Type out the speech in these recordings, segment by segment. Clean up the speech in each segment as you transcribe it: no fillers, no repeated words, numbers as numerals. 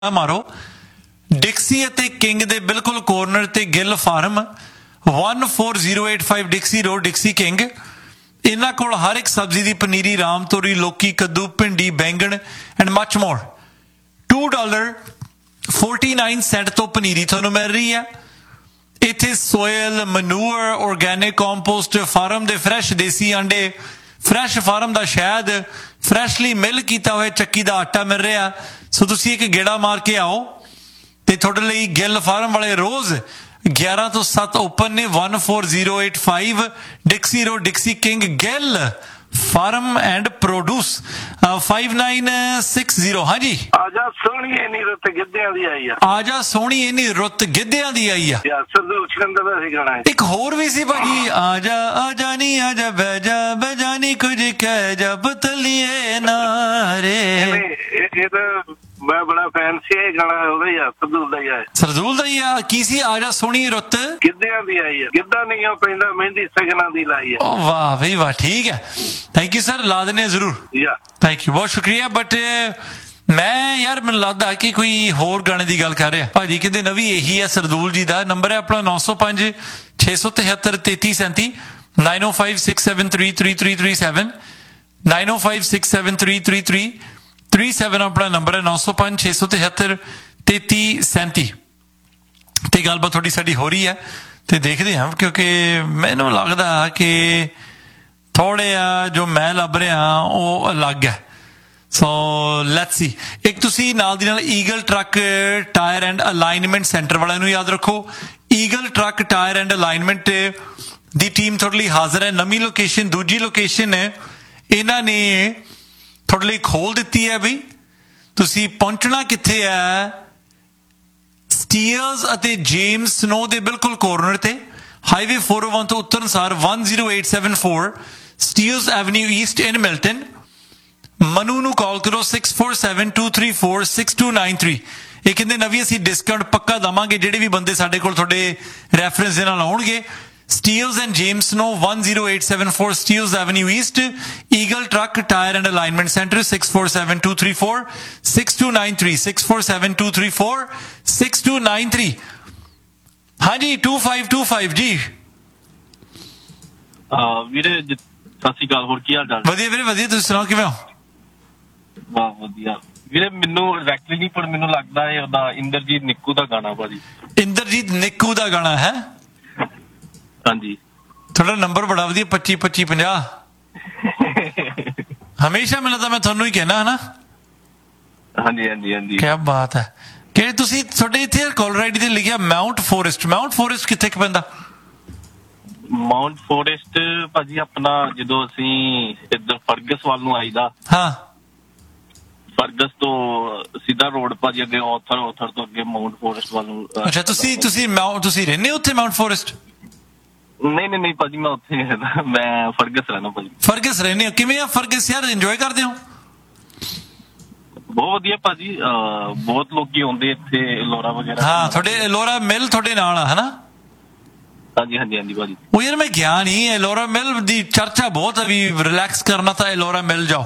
ਮਾਰੋ ਡਿਕਸੀ ਅਤੇ ਕਿੰਗ ਦੇ ਬਿਲਕੁਲ ਕੋਰਨਰ ਤੇ ਗਿੱਲ ਫਾਰਮ 14085 ਡਿਕਸੀ ਰੋਡ ਡਿਕਸੀ ਕਿੰਗ। ਇਹਨਾਂ ਕੋਲ ਹਰ ਇੱਕ ਸਬਜ਼ੀ ਦੀ ਪਨੀਰੀ, ਰਾਮ ਤੋਰੀ, ਲੋਕੀ, ਕੱਦੂ, ਭਿੰਡੀ, ਬੈਂਗਣ ਐਂਡ ਮੱਚ ਮੋਰ। $2.49 ਤੋਂ ਪਨੀਰੀ ਤੁਹਾਨੂੰ ਮਿਲ ਰਹੀ ਹੈ। ਇੱਥੇ ਸੋਇਲ, ਮਨੂਅਰ, ਆਰਗੈਨਿਕ ਕੰਪੋਸਟ, ਫਾਰਮ ਦੇ ਫਰੈਸ਼ ਦੇਸੀ ਆਂਡੇ, ਫਰੈਸ਼ ਫਾਰਮ ਦਾ ਸ਼ਹਿਦ, ਫਰੈਸ਼ਲੀ ਮਿਲ ਕੀਤਾ ਹੋਇਆ ਚੱਕੀ ਦਾ ਆਟਾ ਮਿਲ ਰਿਹਾ। ਸੋ ਤੁਸੀਂ ਇੱਕ ਗੇੜਾ ਮਾਰ ਕੇ ਆਓ ਤੇ ਤੁਹਾਡੇ ਲਈ ਗਿੱਲ ਫਾਰਮ ਵਾਲੇ ਰੋਜ਼ 11 ਤੋਂ 7 ਓਪਨ ਨੇ। 14085 ਡਿਕਸੀ road ਡਿਕਸੀ king, Gill farm and produce 5960। ਹਾਂਜੀ, ਆਜਾ ਸੋਹਣੀ ਇੰਨੀ ਰੁੱਤ ਗਿੱਧਿਆਂ ਦੀ ਆਈ ਆ। ਆਜਾ ਸੋਹਣੀ ਇੰਨੀ ਰੁੱਤ ਗਿੱਧਿਆਂ ਦੀ ਆਈ ਆ। ਸਰਦੂਲ ਸਿਕੰਦਰ ਦਾ ਸੀ ਗਾਣਾ। ਇੱਕ ਹੋਰ ਵੀ ਸੀ ਭਾਜੀ, ਆਜਾ ਆਜਾ ਨੀ ਆਜਾ ਬੈਜਾ ਬੈਜਾ ਨੀ ਕੁਝ ਕਹਿ ਜਾ ਬਤਲੀਏ ਨਾਰੇ। ਇਹ ਤਾਂ ਮੈਂ ਬੜਾ ਫੈਨ ਸੀ, ਇਹ ਗਾਣਾ ਉਹਦਾ ਹੀ ਆ, ਸਰਦੂਲ ਦਾ ਹੀ ਆ। ਸਰਦੂਲ ਦਾ ਹੀ ਆ। ਕੀ ਸੀ? ਆਜਾ ਸੋਹਣੀ ਰੁੱਤ ਗਿੱਧਿਆਂ ਦੀ ਆਈ ਆ। ਗਿੱਧਾ ਨਹੀਂ ਆ ਪੈਂਦਾ, ਮਹਿੰਦੀ ਸਗਨਾਂ ਦੀ ਲਾਈ ਆ। ਓ ਵਾਹ ਬਈ ਵਾਹ, ਠੀਕ ਹੈ। ਥੈਂਕ ਯੂ ਸਰ, ਲਾ ਦਿੰਦੇ ਜ਼ਰੂਰ। ਥੈਂਕ ਯੂ, ਬਹੁਤ ਸ਼ੁਕਰੀਆ। ਬਟ ਮੈਂ ਯਾਰ ਮੈਨੂੰ ਲੱਗਦਾ ਕਿ ਕੋਈ ਹੋਰ ਗਾਣੇ ਦੀ ਗੱਲ ਕਰ ਰਿਹਾ। ਭਾਜੀ ਕਹਿੰਦੇ ਨਵੀਂ ਇਹੀ ਹੈ ਸਰਦੂਲ ਜੀ ਦਾ ਨੰਬਰ ਹੈ ਆਪਣਾ 905 673 3337 9056733337 9056733337 ਆਪਣਾ ਨੰਬਰ ਹੈ 905 673 3337। ਤੇ ਗੱਲਬਾਤ ਥੋੜੀ ਸਾਡੀ ਹੋ ਰਹੀ ਹੈ ਤੇ ਦੇਖਦੇ ਹਾਂ, ਕਿਉਂਕਿ ਮੈਨੂੰ ਲੱਗਦਾ ਕਿ ਥੋੜੇ ਜੋ ਮੈਂ ਲੱਭ ਰਿਹਾ ਉਹ ਅਲੱਗ ਹੈ। So let's see. ਇੱਕ ਤੁਸੀਂ ਨਾਲ ਦੀ ਨਾਲ eagle truck tyre and alignment centre ਵਾਲਿਆਂ ਨੂੰ ਯਾਦ ਰੱਖੋ। Eagle truck tyre and alignment the team ਤੁਹਾਡੇ ਲਈ ਹਾਜ਼ਰ ਹੈ। ਨਵੀਂ ਲੋਕੇਸ਼ਨ, ਦੂਜੀ ਲੋਕੇਸ਼ਨ ਇਹਨਾਂ ਨੇ ਤੁਹਾਡੇ ਲਈ ਖੋਲ ਦਿੱਤੀ ਹੈ। ਬਈ ਤੁਸੀਂ ਪਹੁੰਚਣਾ ਕਿੱਥੇ ਹੈ? ਸਟੀਅਰਸ ਅਤੇ ਜੇਮਸ ਸਨੋ ਦੇ ਬਿਲਕੁਲ ਕੋਰਨਰ ਤੇ, ਹਾਈਵੇ 401 ਤੋਂ ਉੱਤਰ ਅਨੁਸਾਰ 10874 ਸਟੀਅਰਸ ਐਵਨਿਊ ਈਸਟ ਇਨ ਮਿਲਟਨ। ਮਨੂ ਨੂੰ ਕਾਲ ਕਰੋ 6472346293। ਇਹ ਕਹਿੰਦੇ ਨਵੀਂ ਅਸੀਂ ਡਿਸਕਾਊਂਟ ਪੱਕਾ ਦਵਾਂਗੇ ਜਿਹੜੇ ਵੀ ਬੰਦੇ ਸਾਡੇ ਕੋਲ ਤੁਹਾਡੇ ਰੈਫਰੈਂਸ ਦੇ ਨਾਲ ਆਉਣਗੇ। ਸਟੀਲਸ ਐਂਡ ਜੇਮਸ ਨੂੰ 10874 Steeles avenue East, eagle truck tyre and alignment centre 6472346293 6472346293। ਹਾਂਜੀ 2525 ਜੀ। ਵੀਰੇ ਸਤਿ ਸ਼੍ਰੀ ਅਕਾਲ, ਹੋਰ ਕੀ ਹਾਲ ਚਾਲ? ਵਧੀਆ ਵੀਰੇ ਵਧੀਆ, ਤੁਸੀਂ ਸੁਣਾਓ ਕਿਵੇਂ ਹੋ? ਬਹੁਤ ਵਧੀਆ ਵੀਰੇ। ਮੈਨੂੰ ਐਗਜ਼ੈਕਟਲੀ ਨਹੀਂ ਪਰ ਮੈਨੂੰ ਲੱਗਦਾ ਹੈ ਉਹਦਾ ਇੰਦਰਜੀਤ ਨਿੱਕੂ ਦਾ ਗਾਣਾ ਭਾਜੀ। ਇੰਦਰਜੀਤ ਨਿੱਕੂ ਦਾ ਗਾਣਾ ਹੈ? ਹਾਂਜੀ। ਤੁਹਾਡਾ ਨੰਬਰ ਬੜਾ ਵਧੀਆ 252550। ਹਮੇਸ਼ਾ ਮੈਨੂੰ ਤਾਂ ਮੈਂ ਤੁਹਾਨੂੰ ਹੀ ਕਹਿਣਾ ਹਨਾ। ਹਾਂਜੀ ਹਾਂਜੀ ਹਾਂਜੀ, ਕੀ ਬਾਤ ਹੈ। ਕਿ ਤੁਸੀਂ ਤੁਹਾਡੇ ਇੱਥੇ ਕਾਲਰ ਆਈਡੀ ਤੇ ਲਿਖਿਆ ਮਾਊਂਟ ਫੋਰੈਸਟ। ਮਾਊਂਟ ਫੋਰੈਸਟ ਕਿੱਥੇ ਕੁ ਪੈਂਦਾ? ਮਾਊਂਟ ਫੋਰੈਸਟ ਭਾਜੀ ਆਪਣਾ ਜਦੋਂ ਅਸੀਂ ਇੱਧਰ ਫਰਗਸ ਵੱਲ ਨੂੰ ਆਈਦਾ, ਹਾਂ, ਫਰਗਸ ਤੋਂ ਸਿੱਧਾ ਰੋਡ ਭਾਜੀ ਅੱਗੇ ਔਥਰ ਤੋਂ ਅੱਗੇ ਮਾਊਂਟ ਫੋਰੈਸਟ ਵੱਲ ਨੂੰ। ਅੱਛਾ, ਤੁਸੀਂ ਰਹਿੰਦੇ ਉੱਥੇ ਮਾਊਂਟ ਫੋਰੈਸਟ? ਨਹੀਂ ਭਾਜੀ, ਮੈਂ ਉੱਥੇ ਨਹੀਂ ਰਹਿੰਦਾ, ਮੈਂ ਫਰਗਸ ਰਹਿਣਾ ਭਾਜੀ। ਫਰਗਸ ਰਹਿੰਦੇ ਹੋ? ਕਿਵੇਂ ਆ ਫਰਗਸ ਯਾਰ, ਇੰਜੋਏ ਕਰਦੇ ਹੋ? ਬਹੁਤ ਵਧੀਆ ਭਾਜੀ, ਬਹੁਤ ਲੋਕੀ ਆਉਂਦੇ ਇੱਥੇ, ਲੋਰਾ ਵਗੈਰਾ। ਹਾਂ, ਤੁਹਾਡੇ ਲੋਰਾ ਮਿਲ ਤੁਹਾਡੇ ਨਾਲ ਆ ਹਨਾ? ਹਾਂਜੀ ਹਾਂਜੀ ਹਾਂਜੀ ਭਾਜੀ। ਉਹ ਯਾਰ ਮੈਂ ਗਿਆ ਨਹੀਂ, ਐਲੋਰਾ ਮਿਲ ਦੀ ਚਰਚਾ ਬਹੁਤ ਹੈ ਵੀ ਰਿਲੈਕਸ ਕਰਨਾ ਤਾਂ ਐਲੋਰਾ ਮਿਲ ਜਾਓ।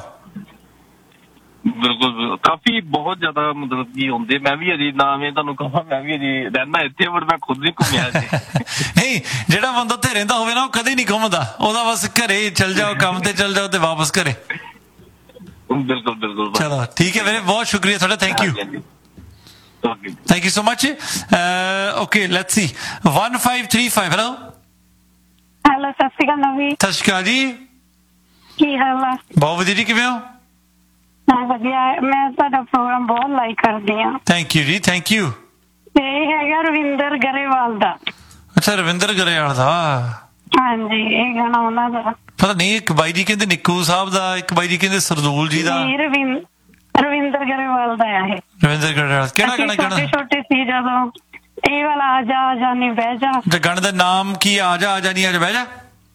ਬਿਲਕੁਲ, ਕਾਫੀ ਬਹੁਤ ਜ਼ਿਆਦਾ ਮਤਲਬ ਕੀ ਆਉਂਦੇ। ਮੈਂ ਵੀ ਅਜੇ ਨਾ ਮੈਂ ਤੁਹਾਨੂੰ ਕਹਾਂ, ਮੈਂ ਵੀ ਅਜੇ ਰਹਿਣਾ ਇੱਥੇ ਪਰ ਮੈਂ ਖੁਦ ਨਹੀਂ ਘੁੰਮਿਆ ਜੀ। ਨਹੀਂ, ਜਿਹੜਾ ਬੰਦਾ ਉੱਥੇ ਰਹਿੰਦਾ ਹੋਵੇ ਨਾ ਉਹ ਕਦੇ ਨਹੀਂ ਘੁੰਮਦਾ, ਉਹਦਾ ਬਸ ਘਰੇ ਚੱਲ ਜਾਓ, ਕੰਮ ਤੇ ਚੱਲ ਜਾਓ ਤੇ ਵਾਪਸ ਘਰੇ। ਬਿਲਕੁਲ ਬਿਲਕੁਲ। ਚਲੋ ਠੀਕ ਹੈ ਵੀਰੇ, ਬਹੁਤ ਸ਼ੁਕਰੀਆ ਤੁਹਾਡਾ, thank you. Thank you so much. Okay, let's see. 1535. Hello. Hello, ਸਤਿ ਸ਼੍ਰੀ ਅਕਾਲ ਨਵੀ। ਸਤਿ ਸ਼੍ਰੀ ਅਕਾਲ ਜੀ। ਕੀ ਹਾਲ ਆ? ਬਹੁਤ ਵਧੀਆ ਜੀ, ਕਿਵੇਂ ਹੋ? ਹਾਂ ਵਧੀਆ, ਮੈਂ ਤੁਹਾਡਾ ਪ੍ਰੋਗਰਾਮ ਬਹੁਤ ਲਾਈਕ ਕਰਦੀ ਆ। ਥੈਂਕ ਯੂ ਜੀ, ਥੈਂਕ ਯੂ। ਇਹ ਹੈਗਾ ਰਵਿੰਦਰ ਗਰੇਵਾਲ ਦਾ। ਅੱਛਾ, ਰਵਿੰਦਰ ਗਰੇਵਾਲ ਦਾ। ਹਾਂਜੀ, ਇਹ ਗਾਣਾ ਉਹਨਾਂ ਦਾ। ਪਤਾ ਨਹੀਂ, ਇੱਕ ਬਾਈ ਜੀ ਕਹਿੰਦੇ ਨਿੱਕੂ ਸਾਹਿਬ ਦਾ, ਇੱਕ ਬਾਈ ਜੀ ਕਹਿੰਦੇ ਸਰਦੂਲ ਜੀ ਦਾ। ਰਵਿੰਦਰ ਗਰੇਵਾਲ ਦਾ ਹੈ ਇਹ। ਰਵਿੰਦਰ ਗਰੇਵਾਲ ਕਿਹੜਾ ਗਾਣਾ? ਛੋਟੇ ਸੀ ਜਦੋਂ, ਇਹ ਵਾਲਾ ਆਜਾ ਆਜਾ ਨੀ ਬਹਿ ਜਾ। ਗਾਣੇ ਦਾ ਨਾਮ ਕੀ? ਆਜਾ ਆਜਾ ਨੀ ਆਜਾ ਬਹਿ ਜਾ।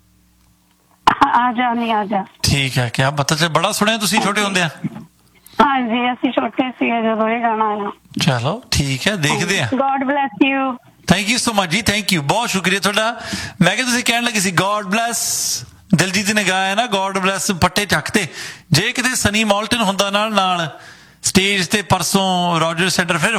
ਆਜਾ ਨੀ ਆਜਾ। ਠੀਕ ਹੈ, ਕਿਆ ਪਤਾ ਬੜਾ ਸੁਣਿਆ ਤੁਸੀਂ ਛੋਟੇ ਹੁੰਦੇ ਆ? ਹਾਂਜੀ, ਅਸੀਂ ਛੋਟੇ ਸੀ ਜਦੋਂ ਇਹ ਗਾਣਾ ਆਇਆ। ਚਲੋ ਠੀਕ ਹੈ, ਦੇਖਦੇ ਆ। God bless you. Thank you so much ਜੀ, ਥੈਂਕ ਯੂ, ਬਹੁਤ ਸ਼ੁਕਰੀਆ ਤੁਹਾਡਾ। ਮੈਂ ਕਿਹਾ ਤੁਸੀਂ ਕਹਿਣ ਲੱਗੇ ਸੀ ਗॉड ਬlesਸ, ਦਿਲਜੀਤ ਨੇ ਗਾਇਆ ਨਾ ਗॉड ਬlesਸ, ਫੱਟੇ ਚੱਕ ਤੇ। ਜੇ ਕਿਤੇ ਸਨੀ ਮੌਲਟਨ ਹੁੰਦਾ ਨਾਲ ਸਟੇਜ ਤੇ ਪਰਸੋਂ ਰੋਜਰ ਸੈਂਟਰ ਫਿਰ